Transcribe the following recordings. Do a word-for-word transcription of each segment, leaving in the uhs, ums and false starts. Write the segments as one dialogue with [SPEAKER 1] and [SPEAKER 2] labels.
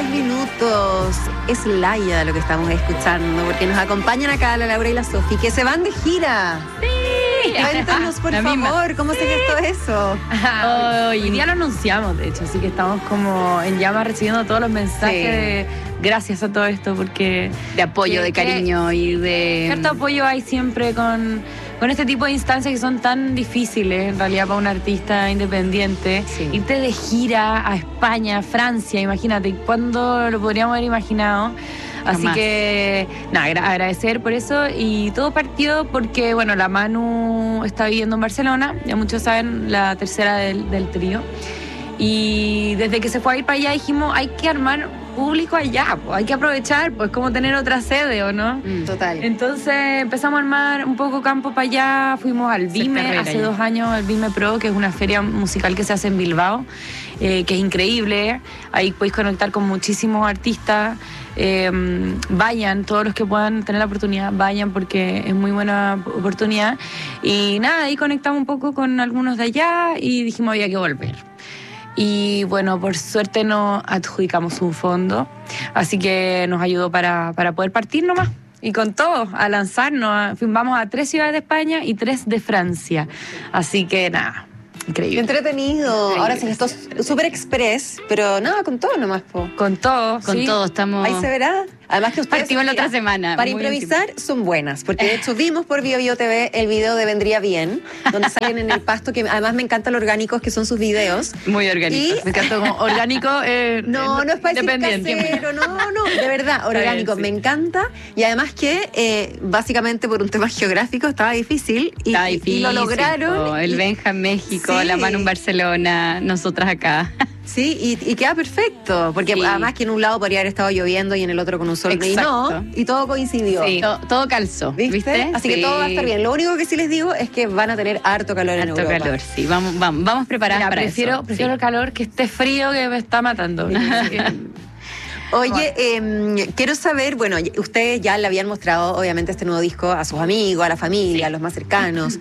[SPEAKER 1] diez minutos. Es Laia lo que estamos escuchando, porque nos acompañan acá la Laura y la Sofi, que se van de gira.
[SPEAKER 2] Sí.
[SPEAKER 1] Cuéntanos, por
[SPEAKER 2] la
[SPEAKER 1] favor,
[SPEAKER 2] misma.
[SPEAKER 1] ¿cómo se gestó eso?
[SPEAKER 2] Oh, hoy día lo anunciamos, de hecho, así que estamos como en llamas recibiendo todos los mensajes
[SPEAKER 1] Sí.
[SPEAKER 2] de gracias a todo esto, porque
[SPEAKER 3] De apoyo,
[SPEAKER 2] que-
[SPEAKER 3] de cariño y de...
[SPEAKER 2] cierto apoyo hay siempre con, con este tipo de instancias que son tan difíciles en realidad para un artista independiente.
[SPEAKER 1] Sí.
[SPEAKER 2] Irte de gira a España, Francia, imagínate, ¿cuándo lo podríamos haber imaginado? Así
[SPEAKER 3] Jamás.
[SPEAKER 2] que, nada, agra- agradecer por eso. Y todo partió porque, bueno, la Manu está viviendo en Barcelona, ya muchos saben, la tercera del, del trío. Y desde que se fue a ir para allá dijimos, hay que armar público allá, pues, hay que aprovechar, pues como tener otra sede, ¿o no?
[SPEAKER 3] Mm.
[SPEAKER 1] Total.
[SPEAKER 2] Entonces empezamos a armar un poco campo para allá, fuimos al
[SPEAKER 3] Hacer
[SPEAKER 2] Vime
[SPEAKER 3] carrera
[SPEAKER 2] hace
[SPEAKER 3] ya.
[SPEAKER 2] dos años, al Vime Pro, que es una feria musical que se hace en Bilbao, eh, que es increíble, ahí podéis conectar con muchísimos artistas, eh, vayan, todos los que puedan tener la oportunidad, vayan porque es muy buena oportunidad, y nada, ahí conectamos un poco con algunos de allá y dijimos había que volver. Y bueno, por suerte nos adjudicamos un fondo, así que nos ayudó para, para poder partir nomás. Y con todo, a lanzarnos. A- vamos a tres ciudades de España y tres de Francia. Así que nada,
[SPEAKER 1] Qué
[SPEAKER 2] increíble.
[SPEAKER 1] entretenido. Ahora se gestó súper express, pero nada, con todo nomás, po.
[SPEAKER 2] Con todo,
[SPEAKER 3] Con
[SPEAKER 2] sí.
[SPEAKER 3] todo, estamos...
[SPEAKER 1] Ahí se verá. Además que ustedes...
[SPEAKER 3] Partimos la
[SPEAKER 1] mira,
[SPEAKER 3] otra semana.
[SPEAKER 1] Para
[SPEAKER 3] muy
[SPEAKER 1] improvisar son buenas, porque de hecho vimos por Bio Bio T V el video de Vendría Bien, donde salen en el pasto, que además me encantan lo orgánicos que son sus videos.
[SPEAKER 3] Muy orgánico.
[SPEAKER 1] Y-
[SPEAKER 2] Me encantó como orgánico. Eh,
[SPEAKER 1] No,
[SPEAKER 2] eh,
[SPEAKER 1] no es para decir
[SPEAKER 2] independiente.
[SPEAKER 1] casero, no, no, de verdad, orgánico,
[SPEAKER 2] bien, sí.
[SPEAKER 1] me encanta. Y además que, eh, básicamente por un tema geográfico estaba difícil y,
[SPEAKER 3] Está
[SPEAKER 1] y-
[SPEAKER 3] difícil.
[SPEAKER 1] y lo lograron.
[SPEAKER 3] po. El
[SPEAKER 1] y-
[SPEAKER 3] Benja en México,
[SPEAKER 1] Sí.
[SPEAKER 3] la Manu en Barcelona, nosotras acá.
[SPEAKER 1] Sí, y, y queda perfecto, porque
[SPEAKER 3] Sí.
[SPEAKER 1] además que en un lado podría haber estado lloviendo y en el otro con un sol, y
[SPEAKER 3] Exacto.
[SPEAKER 1] no, y todo coincidió.
[SPEAKER 3] Sí, to- todo calzó,
[SPEAKER 1] ¿Viste?
[SPEAKER 3] ¿viste?
[SPEAKER 1] Así que
[SPEAKER 3] Sí.
[SPEAKER 1] todo va a estar bien. Lo único que sí les digo es que van a tener harto calor en
[SPEAKER 3] Harto
[SPEAKER 1] Europa.
[SPEAKER 3] calor, sí. Vamos, vamos, vamos preparadas
[SPEAKER 2] Mira,
[SPEAKER 3] para
[SPEAKER 2] prefiero,
[SPEAKER 3] eso.
[SPEAKER 2] prefiero
[SPEAKER 3] Sí.
[SPEAKER 2] el calor que esté frío, que me está matando.
[SPEAKER 1] Oye, eh, quiero saber, bueno, ustedes ya le habían mostrado obviamente este nuevo disco a sus amigos, a la familia, a los más cercanos.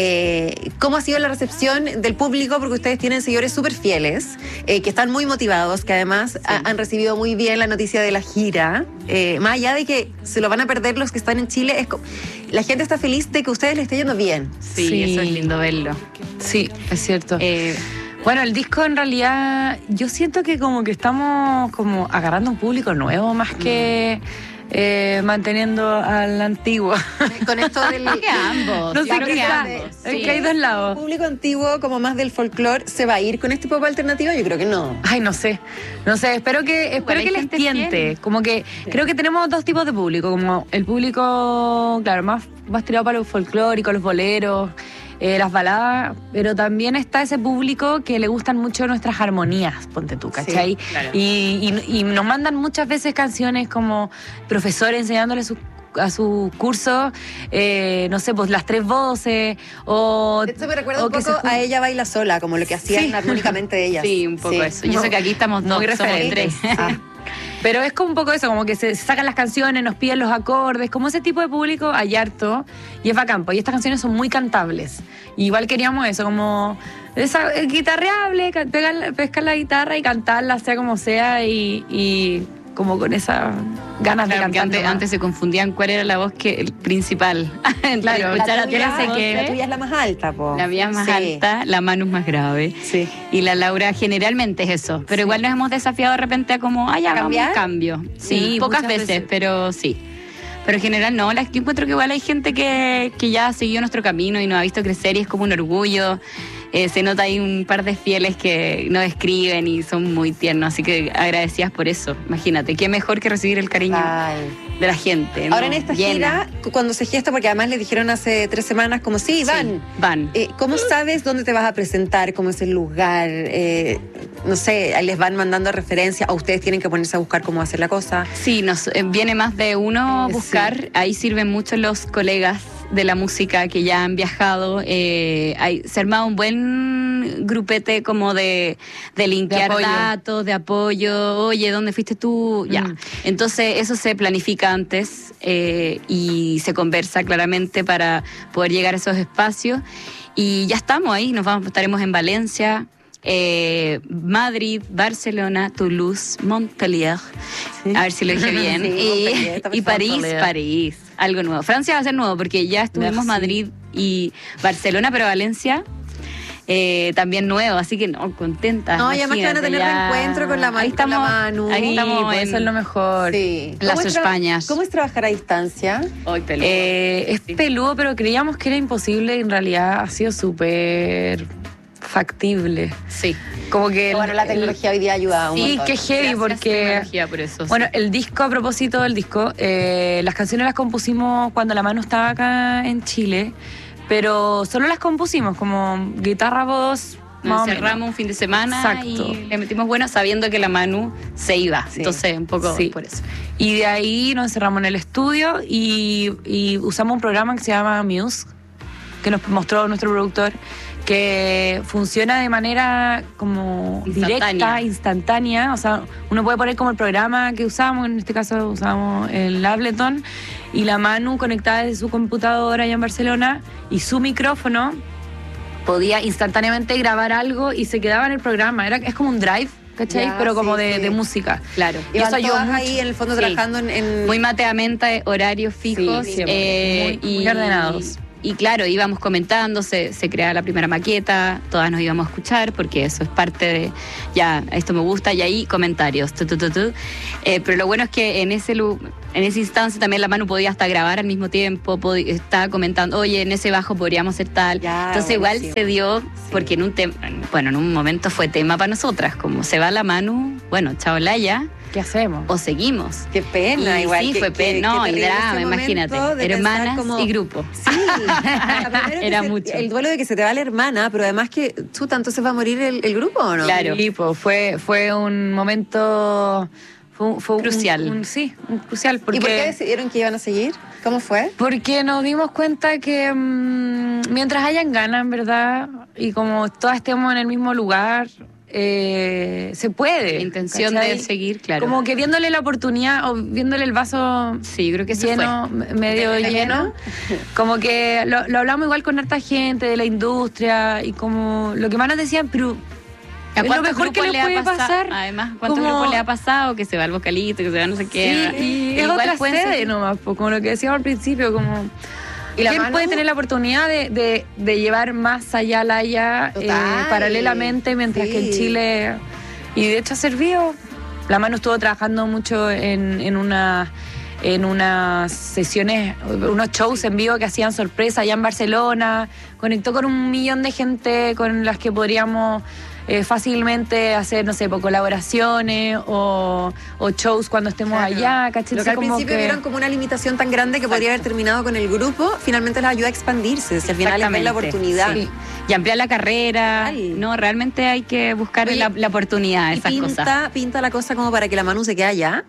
[SPEAKER 1] Eh, ¿Cómo ha sido la recepción del público? Porque ustedes tienen seguidores súper fieles, eh, que están muy motivados, que además ha- han recibido muy bien la noticia de la gira. Eh, más allá de que se lo van a perder los que están en Chile, es co- la gente está feliz de que a ustedes les esté yendo bien.
[SPEAKER 3] Sí,
[SPEAKER 2] Sí.
[SPEAKER 3] eso es lindo verlo.
[SPEAKER 2] Sí, es cierto.
[SPEAKER 3] Eh,
[SPEAKER 2] Bueno, el disco en realidad, yo siento que como que estamos como agarrando un público nuevo más que eh, manteniendo al antiguo.
[SPEAKER 1] Con esto del...
[SPEAKER 3] que ambos.
[SPEAKER 2] No
[SPEAKER 3] yo
[SPEAKER 2] sé
[SPEAKER 3] creo
[SPEAKER 2] qué
[SPEAKER 3] que
[SPEAKER 2] está.
[SPEAKER 3] ambos.
[SPEAKER 2] Es
[SPEAKER 3] Sí.
[SPEAKER 2] que hay dos
[SPEAKER 1] ¿El
[SPEAKER 2] lados.
[SPEAKER 1] público antiguo, como más del folclore, se va a ir con este pop alternativo? Yo creo que no.
[SPEAKER 2] Ay, no sé. No sé, espero que espero
[SPEAKER 3] hay
[SPEAKER 2] que les
[SPEAKER 3] gente
[SPEAKER 2] tiente.
[SPEAKER 3] fiel.
[SPEAKER 2] Como que creo que tenemos dos tipos de público, como el público, claro, más, más tirado para los folclóricos, los boleros, eh, las baladas, pero también está ese público que le gustan mucho nuestras armonías, ponte tú, ¿cachai?
[SPEAKER 3] Sí, claro.
[SPEAKER 2] y, y, y nos mandan muchas veces canciones como profesores enseñándole sus a sus cursos, eh, no sé, pues las tres voces, o...
[SPEAKER 1] De hecho, me recuerda
[SPEAKER 2] o
[SPEAKER 1] un
[SPEAKER 2] que
[SPEAKER 1] poco
[SPEAKER 2] se
[SPEAKER 1] a
[SPEAKER 2] jun-
[SPEAKER 1] Ella Baila Sola, como lo que hacían
[SPEAKER 2] Sí.
[SPEAKER 1] armónicamente ellas.
[SPEAKER 3] Sí, un poco eso. Y eso
[SPEAKER 2] No,
[SPEAKER 3] que aquí estamos dos,
[SPEAKER 2] muy
[SPEAKER 3] somos
[SPEAKER 2] referentes.
[SPEAKER 3] tres.
[SPEAKER 2] Ah. Pero es como un poco eso, como que se sacan las canciones, nos piden los acordes, como ese tipo de público hay harto y es bacán, pues, y estas canciones son muy cantables. Y igual queríamos eso, como esa eh, guitarreable, ca- pegar- pescar la guitarra y cantarla, sea como sea, y, y como con esas ganas
[SPEAKER 3] Claro,
[SPEAKER 2] de
[SPEAKER 3] porque
[SPEAKER 2] cantar.
[SPEAKER 3] antes,
[SPEAKER 2] nomás.
[SPEAKER 3] antes se confundían cuál era la voz que el principal.
[SPEAKER 2] Claro,
[SPEAKER 1] La
[SPEAKER 3] escuchar a
[SPEAKER 1] tuya,
[SPEAKER 3] todas voces.
[SPEAKER 1] la tuya es la más alta, po.
[SPEAKER 3] La mía es más
[SPEAKER 1] Sí.
[SPEAKER 3] alta, la Manu es más grave.
[SPEAKER 1] Sí.
[SPEAKER 3] Y la Laura generalmente es eso. Pero igual nos hemos desafiado de repente a como, ah, ya, hagamos
[SPEAKER 1] ¿Cambiar?
[SPEAKER 3] un cambio. Sí,
[SPEAKER 2] Sí,
[SPEAKER 3] pocas
[SPEAKER 2] muchas
[SPEAKER 3] veces,
[SPEAKER 2] veces.
[SPEAKER 3] pero sí. Pero en general no, la, yo encuentro que igual hay gente que, que ya ha seguido nuestro camino y nos ha visto crecer y es como un orgullo. Eh, se nota ahí un par de fieles que nos escriben y son muy tiernos, así que agradecidas por eso. Imagínate, qué mejor que recibir el cariño
[SPEAKER 1] Ay.
[SPEAKER 3] de la gente.
[SPEAKER 1] Ahora
[SPEAKER 3] ¿no?
[SPEAKER 1] en esta
[SPEAKER 3] Llena.
[SPEAKER 1] gira, cu- cuando se gesta, porque además les dijeron hace tres semanas como, sí, van.
[SPEAKER 3] Sí, van.
[SPEAKER 1] Eh, ¿Cómo sabes dónde te vas a presentar? ¿Cómo es el lugar? Eh, no sé, ahí les van mandando referencias o ustedes tienen que ponerse a buscar cómo hacer la cosa.
[SPEAKER 3] Sí, nos eh, viene más de uno a
[SPEAKER 1] Eh,
[SPEAKER 3] buscar. Ahí sirven mucho los colegas de la música que ya han viajado. Eh, hay, se ha armado un buen grupete como de, de linkear
[SPEAKER 2] apoyo.
[SPEAKER 3] datos, de apoyo. Oye, ¿dónde fuiste tú? Ya.
[SPEAKER 2] Mm.
[SPEAKER 3] Entonces eso se planifica antes eh, y se conversa claramente para poder llegar a esos espacios. Y ya estamos ahí, nos vamos, estaremos en Valencia, eh, Madrid, Barcelona, Toulouse, Montpellier, sí. A ver si lo dije bien, sí, y, y París, Montpellier. París, algo nuevo. Francia va a ser nuevo porque ya estuvimos Merci. Madrid y Barcelona, pero Valencia eh, también nuevo, así que no, contenta.
[SPEAKER 1] No, y además que van a tener ya... reencuentro con la, ahí estamos, con la Manu.
[SPEAKER 2] Ahí estamos, puede en... ser lo mejor.
[SPEAKER 1] Sí.
[SPEAKER 3] Las Españas.
[SPEAKER 1] ¿Cómo es trabajar a distancia?
[SPEAKER 3] Hoy peludo.
[SPEAKER 2] Eh, es sí. peludo, pero creíamos que era imposible y en realidad ha sido súper factible.
[SPEAKER 3] Sí.
[SPEAKER 1] Como que bueno, el, la tecnología el, hoy día ayuda un
[SPEAKER 2] sí,
[SPEAKER 1] montón.
[SPEAKER 2] que heavy porque
[SPEAKER 3] por eso, sí.
[SPEAKER 2] bueno, el disco, a propósito del disco, eh, las canciones las compusimos cuando la Manu estaba acá en Chile, pero solo las compusimos como guitarra, voz.
[SPEAKER 3] Nos encerramos un fin de semana. Exacto. Y le metimos bueno sabiendo que la Manu se iba. Sí. Entonces, un poco sí. por eso.
[SPEAKER 2] Y de ahí nos encerramos en el estudio y, y usamos un programa que se llama Muse, que nos mostró nuestro productor, que funciona de manera como instantánea. directa, instantánea. O sea, uno puede poner como el programa que usamos, en este caso usamos el Ableton, y la Manu conectada desde su computadora allá en Barcelona, y su micrófono podía instantáneamente grabar algo y se quedaba en el programa. Era, es como un drive, ¿cachai? Ya, pero como sí, de, sí. de música.
[SPEAKER 3] Claro.
[SPEAKER 1] Y eso ayudó ahí en el fondo sí. trabajando en, en...
[SPEAKER 3] Muy mateamente, horarios fijos.
[SPEAKER 2] Sí,
[SPEAKER 3] eh,
[SPEAKER 2] muy,
[SPEAKER 3] y,
[SPEAKER 2] muy ordenados.
[SPEAKER 3] Y claro, íbamos comentando, se, se creaba la primera maqueta, todas nos íbamos a escuchar, porque eso es parte de, ya, esto me gusta, y ahí comentarios. Tu, tu, tu, tu. Eh, pero lo bueno es que en ese en esa instancia también la Manu podía hasta grabar al mismo tiempo, podía, estaba comentando, oye, en ese bajo podríamos hacer tal. Ya, entonces buenísimo. Igual se dio, porque en un tema, bueno, en un momento fue tema para nosotras, como se va la Manu, bueno, chao Laya.
[SPEAKER 2] ¿Qué hacemos?
[SPEAKER 3] O seguimos.
[SPEAKER 1] Qué pena,
[SPEAKER 3] y
[SPEAKER 1] igual.
[SPEAKER 3] Sí,
[SPEAKER 1] que,
[SPEAKER 3] fue pena. No, el drama, imagínate. Hermanas
[SPEAKER 1] como...
[SPEAKER 3] y grupo.
[SPEAKER 1] Sí.
[SPEAKER 3] Era
[SPEAKER 1] se,
[SPEAKER 3] mucho.
[SPEAKER 1] El duelo de que se te va la hermana, pero además que, chuta, entonces va a morir el, el grupo, ¿o no?
[SPEAKER 3] Claro.
[SPEAKER 2] Sí, pues fue, fue un momento... Fue, fue
[SPEAKER 3] crucial.
[SPEAKER 2] Un, un, sí, un crucial. Porque,
[SPEAKER 1] ¿Y por qué decidieron que iban a seguir? ¿Cómo fue?
[SPEAKER 2] Porque nos dimos cuenta que mmm, mientras hayan ganas, en verdad, y como todas estemos en el mismo lugar... Eh, se puede.
[SPEAKER 3] La intención ¿cachai? De seguir, claro.
[SPEAKER 2] Como que viéndole la oportunidad o viéndole el vaso
[SPEAKER 3] sí, creo que
[SPEAKER 2] lleno,
[SPEAKER 3] fue.
[SPEAKER 2] medio lleno, lleno. Como que lo, lo hablamos igual con harta gente de la industria y como lo que más nos decían, pero
[SPEAKER 3] ¿a
[SPEAKER 2] es lo mejor que le puede pasar.
[SPEAKER 3] Además, ¿cuántos como... grupos le ha pasado? Que se va el vocalista, que se va no sé qué.
[SPEAKER 2] Sí, y es otra sede nomás, como lo que decíamos al principio, como... ¿Y ¿quién Manu? Puede tener la oportunidad de, de, de llevar más allá la Laya eh, paralelamente, mientras sí. que en Chile... Y de hecho ha servido. La Manu estuvo trabajando mucho en, en, una, en unas sesiones, unos shows en vivo que hacían sorpresa allá en Barcelona. Conectó con un millón de gente con las que podríamos... Eh, fácilmente hacer, no sé, por colaboraciones o, o shows cuando estemos claro. allá, ¿cachai?
[SPEAKER 1] Lo que al principio que... vieron como una limitación tan grande que Exacto. podría haber terminado con el grupo, finalmente les ayuda a expandirse, si al final les ven la oportunidad.
[SPEAKER 3] Sí. Y ampliar la carrera. Ay. No, realmente hay que buscar Oye, la, la oportunidad, esas
[SPEAKER 1] pinta,
[SPEAKER 3] cosas.
[SPEAKER 1] ¿Pinta la cosa como para que la Manu se quede allá?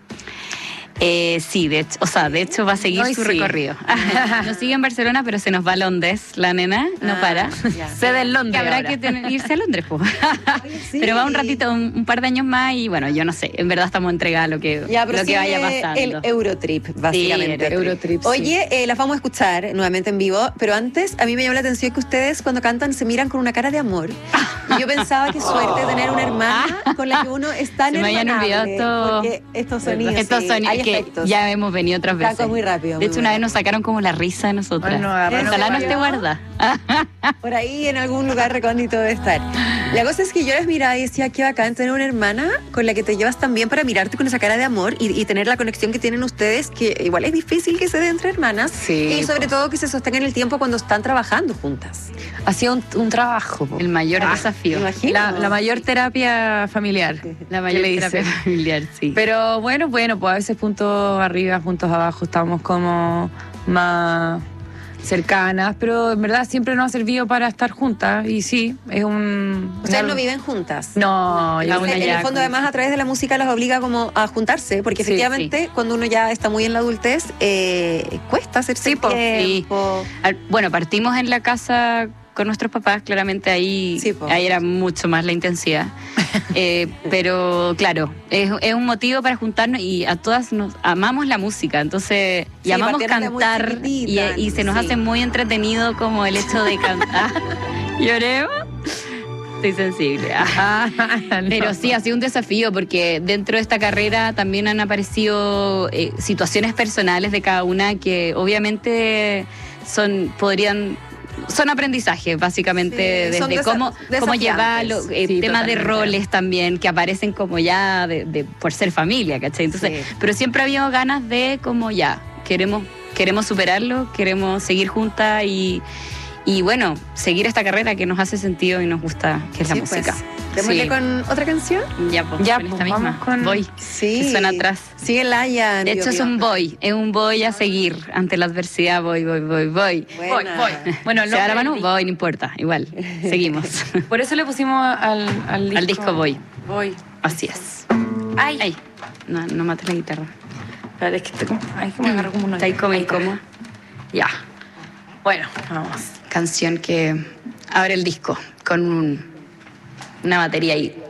[SPEAKER 3] Eh, sí, de hecho, o sea, de hecho va a seguir Hoy su sí. recorrido. Nos sigue en Barcelona, pero se nos va a Londres, la nena, no ah, para.
[SPEAKER 2] Se de Londres.
[SPEAKER 3] Que habrá
[SPEAKER 2] ahora.
[SPEAKER 3] que tener, irse a Londres, pues. Sí. Pero va un ratito, un, un par de años más y bueno, yo no sé, en verdad estamos entregados a lo que,
[SPEAKER 1] ya,
[SPEAKER 3] lo que vaya pasando.
[SPEAKER 1] El Eurotrip, básicamente.
[SPEAKER 3] Sí,
[SPEAKER 1] Eurotrip. Oye, sí. eh, las vamos a escuchar nuevamente en vivo, pero antes a mí me llamó la atención que ustedes cuando cantan se miran con una cara de amor. Y yo pensaba que suerte tener una hermana con la que uno es tan
[SPEAKER 3] Se me habían olvidado todo.
[SPEAKER 1] Porque estos sonidos,
[SPEAKER 3] estos
[SPEAKER 1] sí,
[SPEAKER 3] sonidos
[SPEAKER 1] hay
[SPEAKER 3] que
[SPEAKER 1] efectos.
[SPEAKER 3] Ya hemos venido otras veces.
[SPEAKER 1] Taco muy rápido.
[SPEAKER 3] De hecho,
[SPEAKER 1] muy
[SPEAKER 3] una
[SPEAKER 1] bueno.
[SPEAKER 3] vez nos sacaron como la risa de nosotras.
[SPEAKER 2] Ay, no,
[SPEAKER 3] Ojalá no esté guarda.
[SPEAKER 1] Por ahí en algún lugar recóndito debe estar. La cosa es que yo les miraba y decía, qué bacán tener una hermana con la que te llevas tan bien para mirarte con esa cara de amor y, y tener la conexión que tienen ustedes, que igual es difícil que se dé entre hermanas.
[SPEAKER 2] Sí,
[SPEAKER 1] y sobre
[SPEAKER 2] po.
[SPEAKER 1] todo que se sostengan el tiempo cuando están trabajando juntas.
[SPEAKER 2] Ha sido un, un trabajo. Po.
[SPEAKER 3] El mayor ah, desafío.
[SPEAKER 2] La, la mayor terapia familiar.
[SPEAKER 3] La mayor terapia familiar, sí.
[SPEAKER 2] Pero bueno, bueno, pues a veces puntos arriba, puntos abajo, estamos como más cercanas, pero en verdad siempre nos ha servido para estar juntas y sí, es un...
[SPEAKER 1] ¿Ustedes no viven juntas?
[SPEAKER 2] No,
[SPEAKER 1] yo en, en el fondo además a través de la música las obliga como a juntarse, porque sí, efectivamente sí. cuando uno ya está muy en la adultez eh, cuesta hacerse
[SPEAKER 3] sí, po,
[SPEAKER 1] tiempo.
[SPEAKER 3] Sí. Bueno, partimos en la casa con nuestros papás, claramente ahí, sí, ahí era mucho más la intensidad. eh, pero claro, es, es un motivo para juntarnos y a todas nos amamos la música, entonces y sí, amamos cantar y, y se nos sí. hace muy entretenido como el hecho de cantar. ¿Lloremos? Estoy sensible.
[SPEAKER 2] Ah, no.
[SPEAKER 3] Pero sí, ha sido un desafío porque dentro de esta carrera también han aparecido eh, situaciones personales de cada una que obviamente son, podrían... Son aprendizajes, básicamente,
[SPEAKER 1] Sí, son
[SPEAKER 3] desde
[SPEAKER 1] desa-
[SPEAKER 3] cómo, cómo
[SPEAKER 1] desafiantes.
[SPEAKER 3] llevarlo, eh,
[SPEAKER 2] Sí,
[SPEAKER 3] temas de
[SPEAKER 2] totalmente.
[SPEAKER 3] roles también, que aparecen como ya de, de- por ser familia, ¿cachai? Entonces,
[SPEAKER 1] Sí.
[SPEAKER 3] pero siempre ha habido ganas de como ya, queremos, queremos superarlo, queremos seguir juntas y, y bueno, seguir esta carrera que nos hace sentido y nos gusta, que es la
[SPEAKER 1] Sí,
[SPEAKER 3] música.
[SPEAKER 1] pues. Démosle
[SPEAKER 3] Sí.
[SPEAKER 1] con otra canción.
[SPEAKER 3] Ya, pues,
[SPEAKER 2] Ya,
[SPEAKER 3] con esta
[SPEAKER 2] pues,
[SPEAKER 3] misma.
[SPEAKER 2] vamos con-
[SPEAKER 3] Voy.
[SPEAKER 1] Sí.
[SPEAKER 3] Que suena atrás.
[SPEAKER 1] Sigue Laia.
[SPEAKER 3] De hecho, es un voy, es un voy a seguir ante la adversidad, voy, voy, voy, voy.
[SPEAKER 1] Buena.
[SPEAKER 2] Voy, voy. Bueno, el
[SPEAKER 3] Se da la
[SPEAKER 2] nombre
[SPEAKER 3] mano,
[SPEAKER 2] del disco.
[SPEAKER 3] voy, no importa, igual, seguimos.
[SPEAKER 2] Por eso le pusimos al, al disco.
[SPEAKER 3] Al disco voy.
[SPEAKER 2] Voy.
[SPEAKER 3] Así es.
[SPEAKER 2] Ay.
[SPEAKER 3] Ay, no, no mates la guitarra.
[SPEAKER 2] Espérate, es que estoy como... Ay, que me agarro como una...
[SPEAKER 3] Está ahí como
[SPEAKER 2] Ahí está.
[SPEAKER 3] incómoda.
[SPEAKER 2] Ya. Bueno, vamos.
[SPEAKER 3] Canción que abre el disco con un- una batería ahí.